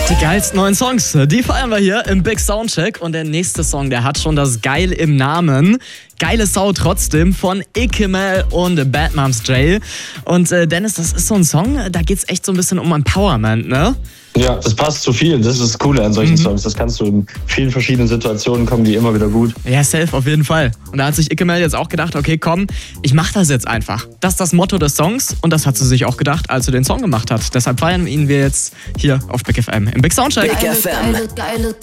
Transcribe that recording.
Die geilsten neuen Songs, die feiern wir hier im Big Soundcheck. Und der nächste Song, der hat schon das Geil im Namen. Geile Sau trotzdem von Ikemel und Bad Moms J. Und Dennis, das ist so ein Song, da geht's echt so ein bisschen um Empowerment, ne? Ja, das passt zu viel. Das ist das Coole an solchen Songs. Das kannst du in vielen verschiedenen Situationen, kommen die immer wieder gut. Ja, safe, auf jeden Fall. Und da hat sich Ikemel jetzt auch gedacht, okay, komm, ich mach das jetzt einfach. Das ist das Motto des Songs und das hat sie sich auch gedacht, als sie den Song gemacht hat. Deshalb feiern wir ihn jetzt hier auf Big FM im Big Soundcheck. Big FM.